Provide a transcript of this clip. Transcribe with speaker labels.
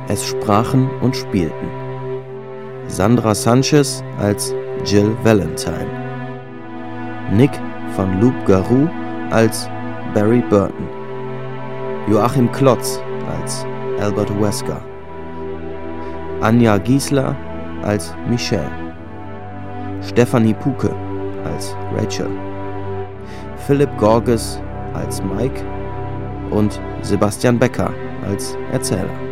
Speaker 1: Es sprachen und spielten Sandra Sanchez als Jill Valentine, Nick van Loup-Garou als Barry Burton, Joachim Klotz als Albert Wesker, Anja Giesler als Michelle, Stefanie Puke als Rachel, Philipp Gorges als Mike und Sebastian Becker als Erzähler.